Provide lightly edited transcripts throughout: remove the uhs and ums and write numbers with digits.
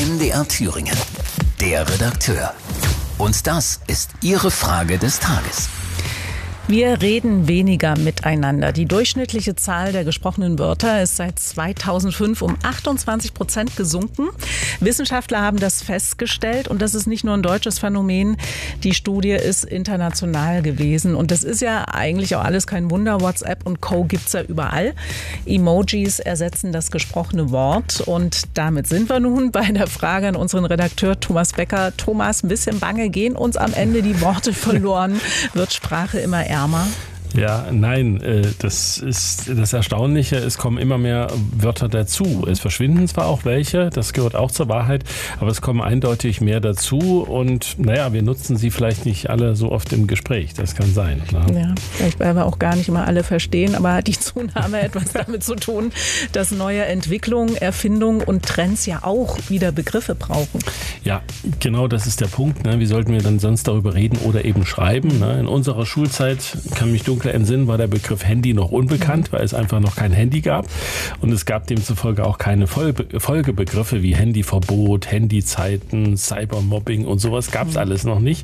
MDR Thüringen. Der Redakteur. Und das ist Ihre Frage des Tages. Wir reden weniger miteinander. Die durchschnittliche Zahl der gesprochenen Wörter ist seit 2005 um 28% gesunken. Wissenschaftler haben das festgestellt und das ist nicht nur ein deutsches Phänomen. Die Studie ist international gewesen und das ist ja eigentlich auch alles kein Wunder. WhatsApp und Co. gibt's ja überall. Emojis ersetzen das gesprochene Wort und damit sind wir nun bei der Frage an unseren Redakteur Thomas Becker. Thomas, ein bisschen bange, gehen uns am Ende die Worte verloren? Wird Sprache immer ärmer? Ja, nein, das ist das Erstaunliche. Es kommen immer mehr Wörter dazu. Es verschwinden zwar auch welche, das gehört auch zur Wahrheit, aber es kommen eindeutig mehr dazu und wir nutzen sie vielleicht nicht alle so oft im Gespräch. Das kann sein. Ne? Ja, vielleicht weil wir auch gar nicht immer alle verstehen, aber hat die Zunahme etwas damit zu tun, dass neue Entwicklungen, Erfindungen und Trends ja auch wieder Begriffe brauchen. Ja, genau, das ist der Punkt. Ne? Wie sollten wir dann sonst darüber reden oder eben schreiben? Ne? In unserer Schulzeit kann mich dunkel entsinnen, war der Begriff Handy noch unbekannt, weil es einfach noch kein Handy gab. Und es gab demzufolge auch keine Folgebegriffe wie Handyverbot, Handyzeiten, Cybermobbing und sowas gab es alles noch nicht.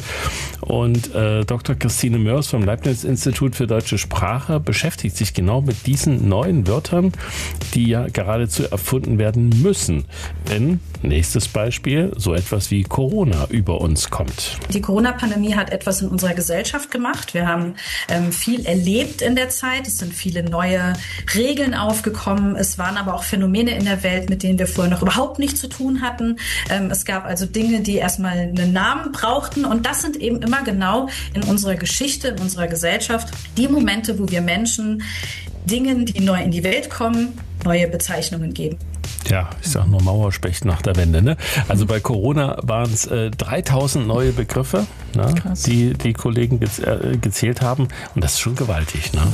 Und Dr. Christine Mörs vom Leibniz-Institut für deutsche Sprache beschäftigt sich genau mit diesen neuen Wörtern, die ja geradezu erfunden werden müssen. Wenn, nächstes Beispiel, so etwas wie Corona über uns kommt. Die Corona-Pandemie hat etwas in unserer Gesellschaft gemacht. Wir haben viel erlebt in der Zeit. Es sind viele neue Regeln aufgekommen. Es waren aber auch Phänomene in der Welt, mit denen wir vorher noch überhaupt nichts zu tun hatten. Es gab also Dinge, die erstmal einen Namen brauchten. Und das sind eben immer genau in unserer Geschichte, in unserer Gesellschaft, die Momente, wo wir Menschen Dingen, die neu in die Welt kommen, neue Bezeichnungen geben. Ja, ich sag nur Mauerspecht nach der Wende. Ne? Also bei Corona waren es 3000 neue Begriffe, ne, die Kollegen gezählt haben. Und das ist schon gewaltig. Ne?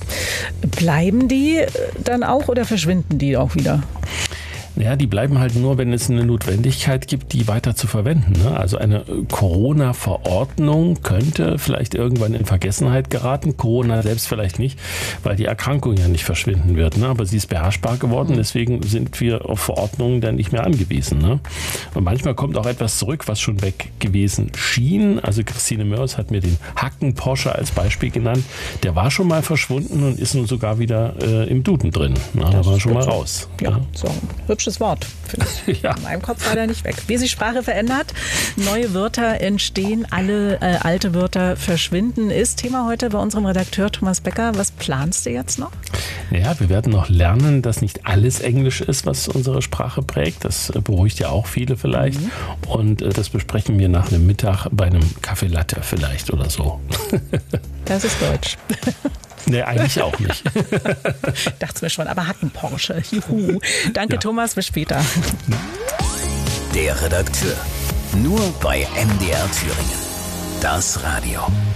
Ja. Bleiben die dann auch oder verschwinden die auch wieder? Ja, die bleiben halt nur, wenn es eine Notwendigkeit gibt, die weiter zu verwenden. Ne? Also eine Corona-Verordnung könnte vielleicht irgendwann in Vergessenheit geraten. Corona selbst vielleicht nicht, weil die Erkrankung ja nicht verschwinden wird. Ne? Aber sie ist beherrschbar geworden, deswegen sind wir auf Verordnungen dann nicht mehr angewiesen. Ne? Und manchmal kommt auch etwas zurück, was schon weg gewesen schien. Also Christine Mörs hat mir den Hacken-Porsche als Beispiel genannt. Der war schon mal verschwunden und ist nun sogar wieder im Duden drin. Na, da war er schon mal raus. Ja, so hübsches Wort, finde ich. Ja. In meinem Kopf war der nicht weg. Wie sich Sprache verändert, neue Wörter entstehen, alle alte Wörter verschwinden, ist Thema heute bei unserem Redakteur Thomas Becker. Was planst du jetzt noch? Ja, wir werden noch lernen, dass nicht alles Englisch ist, was unsere Sprache prägt. Das beruhigt ja auch viele vielleicht. Und das besprechen wir nach einem Mittag bei einem Kaffee Latte vielleicht oder so. Das ist Deutsch. Nee, eigentlich auch nicht. Dachte mir schon, aber Hacken Porsche. Juhu. Danke, Thomas, bis später. Der Redakteur. Nur bei MDR Thüringen. Das Radio.